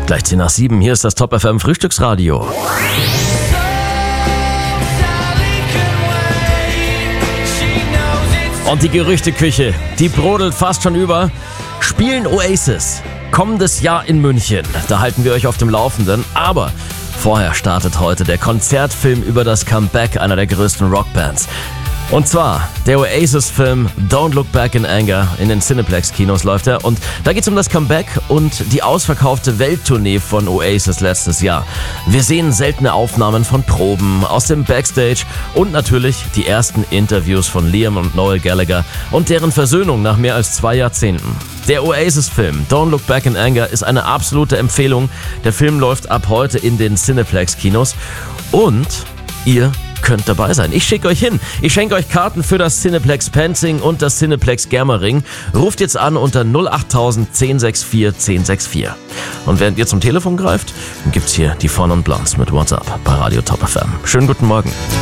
Gleich 10 nach 7, hier ist das Top FM Frühstücksradio. Und die Gerüchteküche, die brodelt fast schon über. Spielen Oasis kommendes Jahr in München. Da halten wir euch auf dem Laufenden. Aber vorher startet heute der Konzertfilm über das Comeback einer der größten Rockbands. Und zwar der Oasis-Film Don't Look Back in Anger. In den Cineplex-Kinos läuft er. Und da geht es um das Comeback und die ausverkaufte Welttournee von Oasis letztes Jahr. Wir sehen seltene Aufnahmen von Proben aus dem Backstage und natürlich die ersten Interviews von Liam und Noel Gallagher und deren Versöhnung nach mehr als 2 Jahrzehnten. Der Oasis-Film Don't Look Back in Anger ist eine absolute Empfehlung. Der Film läuft ab heute in den Cineplex-Kinos und ihr könnt dabei sein. Ich schicke euch hin. Ich schenke euch Karten für das Cineplex Penzing und das Cineplex Germering. Ruft jetzt an unter 08000 1064 1064. Und während ihr zum Telefon greift, gibt's hier die Von und Blondes mit What's Up bei Radio Top FM. Schönen guten Morgen.